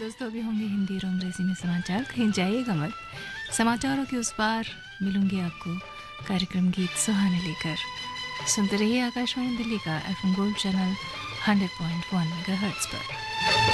दोस्तों, अभी होंगे हिंदी और अंग्रेजी में समाचार, कहीं जाइएगा मत। समाचारों के उस पार मिलूंगी आपको कार्यक्रम गीत सुहाने लेकर। सुनते रहिए आकाशवाणी दिल्ली का एफएम गोल्ड चैनल 100.1 मेगाहर्ट्ज पर।